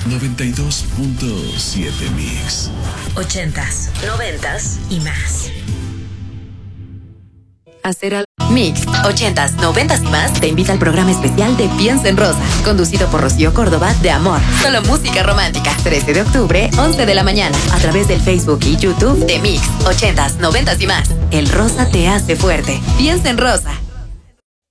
92.7 Mix. 80s, 90s y más. Hacer al Mix 80s, 90s y más te invita al programa especial de Piensa en Rosa, conducido por Rocío Córdoba de Amor. Solo música romántica. 13 de octubre, 11 de la mañana, a través del Facebook y YouTube de Mix 80s, 90s y más. El rosa te hace fuerte. Piensa en Rosa.